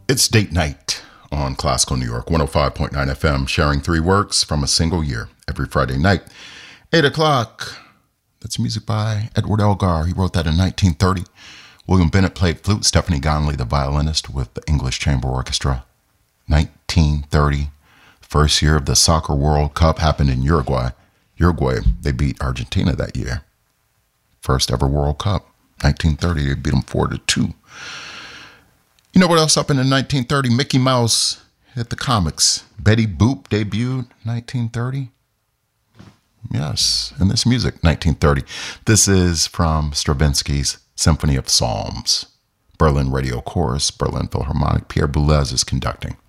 It's date night on Classical New York, 105.9 FM, sharing three works from a single year every Friday night. 8 o'clock. That's music by Edward Elgar. He wrote that in 1930. William Bennett played flute. Stephanie Gonley, the violinist with the English Chamber Orchestra. 1930, first year of the Soccer World Cup, happened in Uruguay. They beat Argentina that year. First ever World Cup. 1930, they beat them 4-2. You know what else happened in 1930? Mickey Mouse hit the comics. Betty Boop debuted 1930. Yes, and this music, 1930. This is from Stravinsky's Symphony of Psalms. Berlin Radio Chorus, Berlin Philharmonic. Pierre Boulez is conducting.